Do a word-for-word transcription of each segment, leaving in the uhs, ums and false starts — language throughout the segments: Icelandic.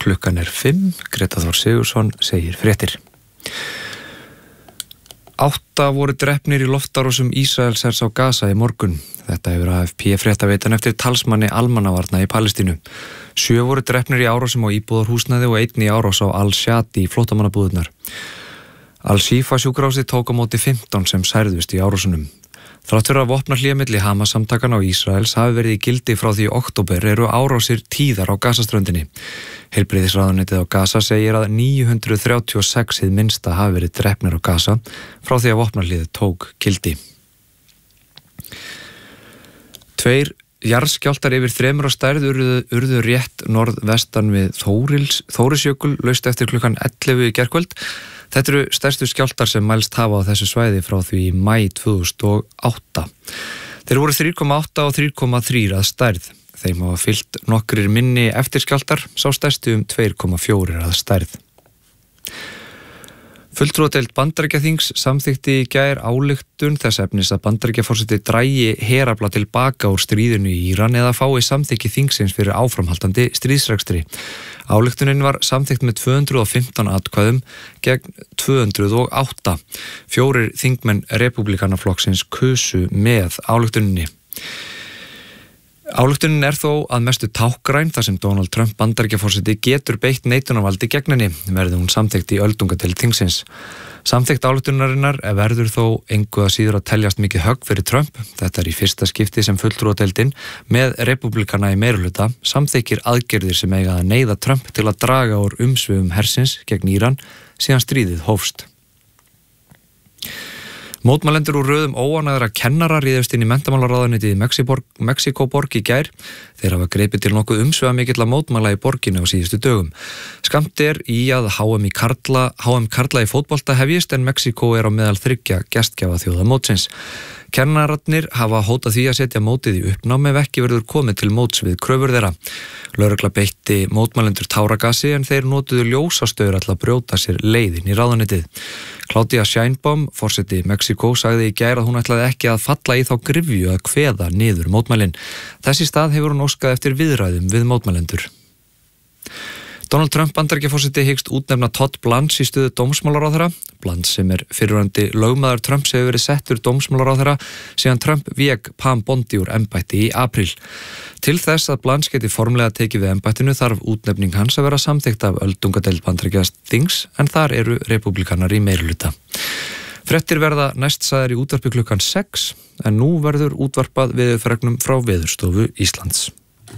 klukkan er fimm, Greta Þór Sigurðsson segir fréttir. Átta voru drepnir í loftárásum Ísraelshers á Gaza í morgun. Þetta hefur A F P fréttaveitan eftir talsmanni almannavarna í Palestínu. Sjö voru drepnir í árásum á íbúðarhúsnæði og einn í árás á Al-Shati í flóttamannabúðurnar. Al-Shifa sjúkrahúsið tók á móti fimmtán sem særðust í árásunum. Þrátt fyrir að vopnahlé milli Hamas-samtakanna og Ísraels hafi verið í gildi frá því í október eru árásir tíðar á Gazaströndinni. Heilbrigðisráðuneytið á Gaza segir að níu hundruð þrjátíu og sex hið minnsta hafi verið drepnir á Gaza frá því að vopnahléið tók gildi. Tveir jarðskjálftar yfir þremur á stærð urðu, urðu rétt norðvestan við Þórils, Þórisjökul laust eftir klukkan ellefu í gærkvöld. Þetta eru stærstu skjálftar sem mælst hafa á þessu svæði frá því í maí tvö þúsund og átta. Þeir voru þrjú komma átta og þrjú komma þrjú að stærð. Þeim hafa fylgt nokkrir minni eftirskjálftar, sá stærstu um tvö komma fjögur að stærð. Fulltrúadeild Bandaríkjaþings samþykkti í gær ályktun þess efnis að Bandaríkjaforseti dragi herafla til baka úr stríðinu í Íran eða fái samþykki þingsins fyrir áframhaldandi stríðsrekstri. Ályktunin var samþykkt með tvö hundruð og fimmtán atkvæðum gegn tvö hundruð og átta. Fjórir þingmenn repúblikanaflokksins kusu með ályktuninni. Ályktunin er þó að mestu tákgræn þar sem Donald Trump Bandaríkjaforseti getur beitt neitunarvaldi gegn henni, verði hún samþykkt í öldungadeild þingsins. Samþykkt ályktunarinnar verður þó engu að síður að teljast mikið högg fyrir Trump. Þetta er í fyrsta skipti sem fulltrúadeildin með repúblikana í meirihluta samþykkir aðgerðir sem eiga að neyða Trump til að draga úr umsvifum hersins gegn Íran síðan stríðið hófst. Mótmælendur úr röðum óánægðra kennara réðust inn í menntamálaráðuneytið í Mexíkóborg í gær. Þeir hafa gripið til nokkuð umsvifamikilla mótmæla í borginni á síðustu dögum. Skammt er í að H M í karla, H M karla í fótbolta hefjist en Mexíkó er á meðal þriggja gestgjafa þjóða mótsins. Kennararnir hafa hótað því að setja mótið í uppnám ef ekki verður komið til móts við kröfur þeirra. Lögregla beitti mótmælendur táragasi en þeir notuðu ljósastaura til að brjóta sér leiðin í ráðuneytið. Claudia Sheinbaum, forseti Mexíkó, sagði í gær að hún ætlaði ekki að falla í þá gryfju að kveða niður mótmælin. Þess í stað hefur hún óskað eftir viðræðum við mótmælendur. Donald Trump Bandaríkjaforseti hyggst útnefna Todd Blanche í stöðu dómsmálaráðherra. Blanche sem er fyrrverandi lögmaður Trumps hefur verið settur dómsmálaráðherra síðan Trump vék Pam Bondi úr embætti í apríl. Til þess að Blanche geti formlega tekið við embættinu þarf útnefning hans að vera samþykkt af öldungadeild Bandaríkjaþings en þar eru repúblikanar í meirihluta. Fréttir verða næst sagðar í útvarpi klukkan sex en nú verður útvarpað veðurfregnum frá Veðurstofu Íslands.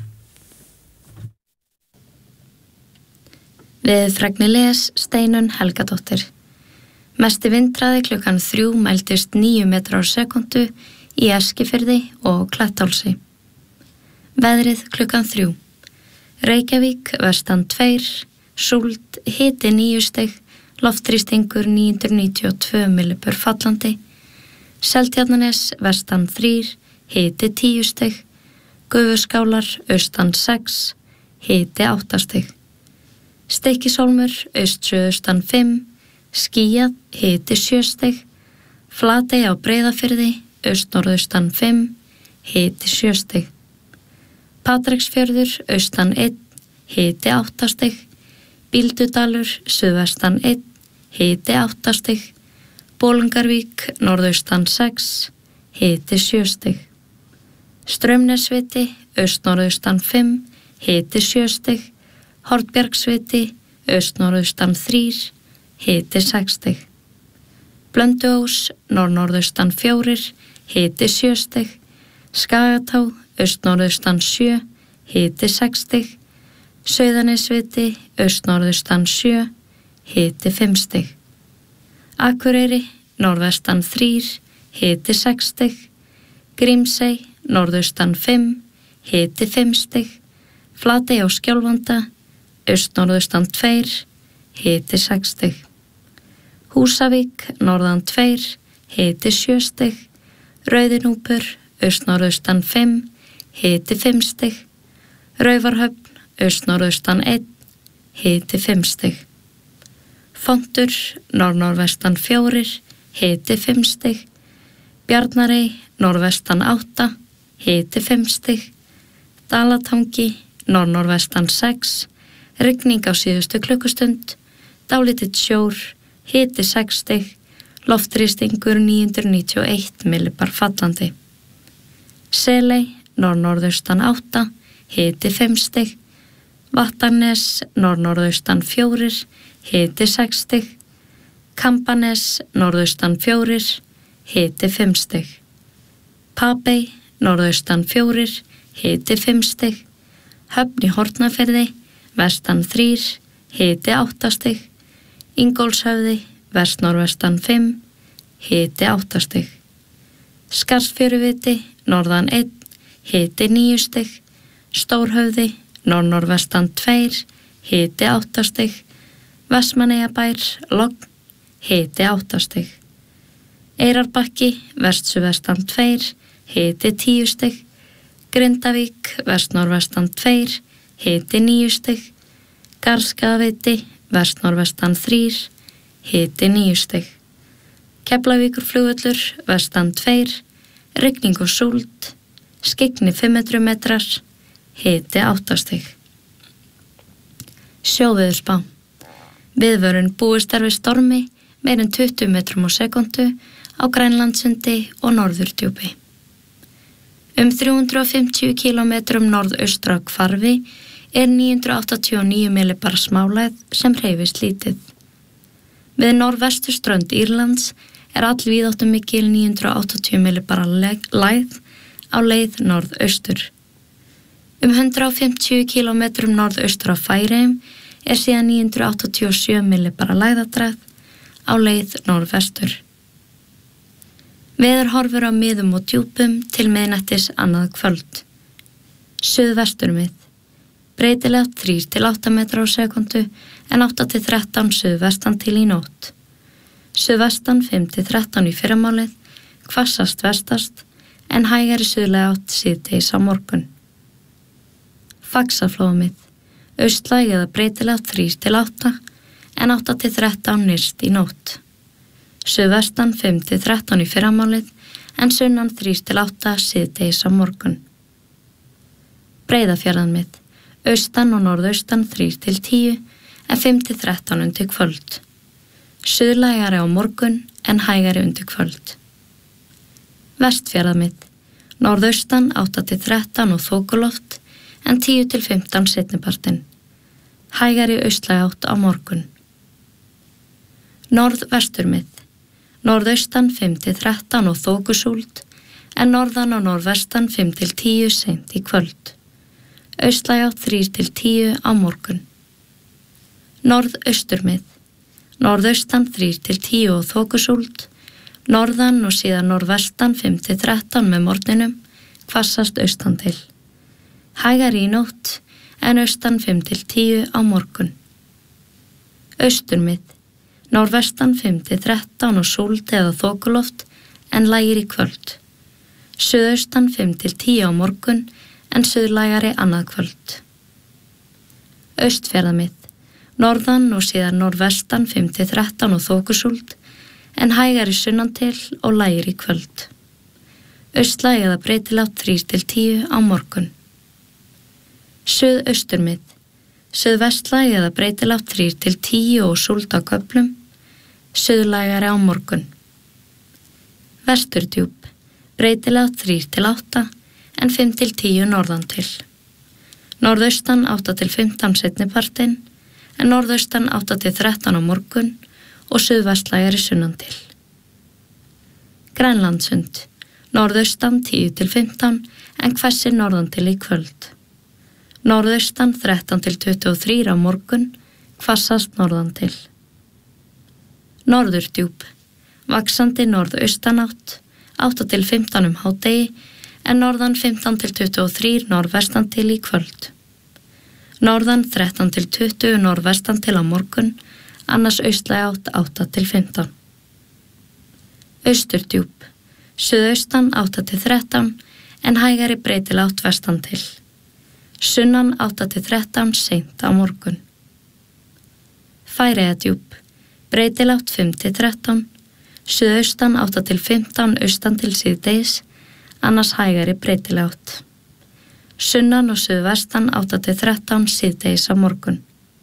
Veðurfregni les Steinunn Helgadóttir. Mesti vindhraði klukkan þrjú mældist níu metrar á sekúndu í Eskifirði og Klettálsi. Veðrið klukkan þrjú. Reykjavík vestan tveir, súld hiti níu stig, loftþrýstingur níu hundruð níutíu og tvö millibur fallandi. Seltjarnarnes vestan þrír, hiti tíu stig, Gufuskálar austan sex, hiti átta stig. Stykkishólmur austsuðaustan fimm, skýjað hiti sjö stig, Flatey á Breiðafirði austnorðaustan fimm, hiti sjö stig. Patreksfjörður austan einn, hiti átta stig, Bíldudalur suðvestan einn, hiti átta stig, Bolungarvík norðaustan sex, hiti sjö stig. Straumnesviti austnorðaustan fimm, hiti sjö stig, Hornbjargsviti austnorðaustan þrír, hiti sex stig. Blönduós norðnorðaustan fjórir, hiti sjö stig, Skagatá austnorðaustan sjö, hiti sex stig, Sauðanesviti austnorðaustan sjö, hiti fimm stig. Akureyri norðvestan þrír, hiti sex stig, Grímsey norðaustan fimm, hiti fimm stig, Flatey á Skjálfanda austnorðaustan tveir, hiti sex stig. Húsavík norðan tveir, hiti sjö stig, Rauðinúpur austnorðaustan fimm, hiti fimm stig, Raufarhöfn austnorðaustan einn, hiti fimm stig. Fontur norðnorðvestan fjórir, hiti fimm stig, Bjarnarey norðvestan átta, hiti fimm stig, Dalatangi norðnorðvestan sex, Rigning á síðustu klukkustund, dálítill sjór, hiti sex stig, loftþrýstingur níu hundruð níutíu og eitt millibar fallandi. Seley, norð-norðaustan átta, hiti fimm stig, Vattarnes, norð-norðaustan fjórir, hiti sex stig, Kambanes, norðaustan fjórir, hiti fimm stig, Papey, norðaustan fjórir, hiti fimm stig, Höfn í Hornafirði, vestan þrír, hiti átta stig, Ingólfshöfði, vest-norðvestan fimm, hiti átta stig, Skarðsfjöruviti, norðan einn, hiti níu stig, Stórhöfði, norð-norðvestan tveir, hiti átta stig, Vestmannaeyjabær, logn, hiti átta stig, Eyrarbakki, vest-suðvestan tveir, hiti tíu stig, Grindavík, vest-norðvestan tveir, hiti níu stig, Garðskaðaviti, vest-norðvestan þrír, hiti níu stig, Keflavíkurflugvöllur, vestan tveir, rigning og súld, skyggni fimm hundruð metrar, hiti átta stig. Sjóveðurspá. Viðvörun búist er við stormi meir en tuttugu metrum á sekúndu á Grænlandssundi og Norðurdjúpi. Um þrjú hundruð fimmtíu kílómetrum norðaustra hvarfi er níu hundruð áttatíu og níu millibar smálægð sem hreyfist lítið. Við norðvesturströnd Írlands er allvíðáttumikil níu hundruð áttatíu millibar lægð á leið norðaustur. Um hundrað fimmtíu kílómetrum norðaustur af Færeyjum er síðan níu hundruð áttatíu og sjö millibar lægðadrægð á leið norðvestur. Veður horfur á miðum og djúpum til miðnættis annað kvöld. Suðvesturmið. Breytilegt þrír til átta metrar á sekúndu en átta til þrettán suðvestan til í nótt. Suðvestan fimm til þrettán í fyrramálið, hvassast vestast en hægari suðlæg átt síðdegis á morgun. Faxaflóamið. Austlæg eða breytilegt þrír til átta en átta til þrettán nyrst í nótt. Suðvestan fimm til þrettán í fyrramálið en sunnan þrír til átta síðdegis á morgun. Breiðafjarðarmið. Austan og norðaustan þrír til tíu en fimm til þrettán undir kvöld. Suðlægari á morgun en hægari undir kvöld. Vestfjarðarmið. Norðaustan átta til þrettán og þokuloft en tíu til fimmtán seinnipartinn. Hægari austlæg átt á morgun. Norðvesturmið. Norðaustan fimm til þrettán og þokusúld en norðan og norðvestan fimm til tíu seint í kvöld. Austlæg átt þrír til tíu á morgun. Norðausturmið. Norðaustan þrír til tíu og þokusúld, norðan og síðan norðvestan fimm til þrettán með morgninum, hvassast austan til. Hægari í nótt en austan fimm til tíu á morgun. Austurmið. Norðvestan fimm til þrettán og súld eða þokuloft en lægir í kvöld. Suðaustan fimm til tíu á morgun en suðlægari annað kvöld. Austfjarðamið. Norðan og síðan norðvestan fimm til þrettán og þokusúld en hægari sunnan til og lægir í kvöld. Austlæg eða breytilegt þrír til tíu á morgun. Suðausturmið. Suðvestlæg eða breytilegt þrír til tíu og súld á köflum, suðlægari á morgun. Vesturdjúp. Breytilegt þrír til átta en fimm til tíu norðan til. Norðaustan átta til fimmtán seinnipartinn en norðaustan átta til þrettán á morgun og suðvestlægari sunnan til. Grænlandssund. Norðaustan tíu til fimmtán en hvessir norðan til í kvöld. Norðaustan þrettán til tuttugu og þrír á morgun, hvassast norðan til. Norðurdjúp. Vaxandi norðaustanátt, átta til fimmtán um hádegi en norðan fimmtán til tuttugu og þrír norðvestan til í kvöld. Norðan þrettán til tuttugu norðvestan til á morgun, annars austlæg átt átta til fimmtán. Austurdjúp. Suðaustan átta til þrettán en hægari breytilátt vestan til. Sunnan átta til þrettán seint á morgun. Færeyjadjúp. Breytilátt fimm til þrettán, suðaustan átta til fimmtán austan til síðdegis, annars hægari breytilátt. Sunnan og suðvestan átta til þrettán síðdegis á morgun.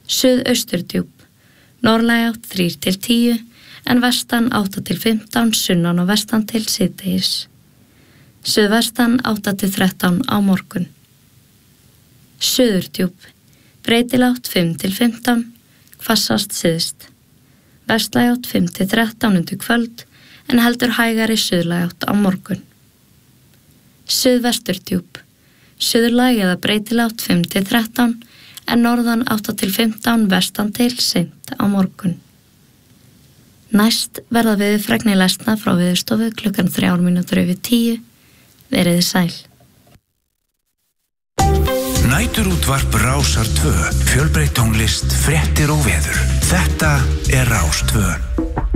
Suðausturdjúp, norðlæg átt þrír til tíu en vestan átta til fimmtán sunnan og vestan til síðdegis. Suðvestan átta til þrettán á morgun. Suðurdjúp, breytilátt fimm til fimmtán, hvassast syðst. Vestlæg átt fimm til þrettán undir kvöld en heldur hægari suðlæg átt á morgun. Suðvesturdjúp, suðlæg eða breytilátt fimm til þrettán en norðan átta til fimmtán vestan til seint á morgun. Næst verða veðurfregnir lesna frá Veðurstofu klukkan þrjár mínútur yfir tíu. Veriði sæl. Næturútvarp Rásar tvö, fjölbreytt tónlist, fréttir og veður. Þetta er Rás tvö.